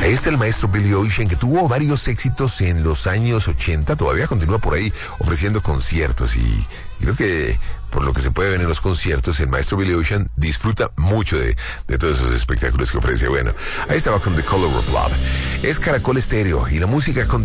Ahí está el maestro Billy Ocean, que tuvo varios éxitos en los años 80, todavía continúa por ahí ofreciendo conciertos y creo que por lo que se puede ver en los conciertos, el maestro Billy Ocean disfruta mucho de todos esos espectáculos que ofrece. Bueno, ahí estaba con The Color of Love. Es Caracol Estéreo y la música con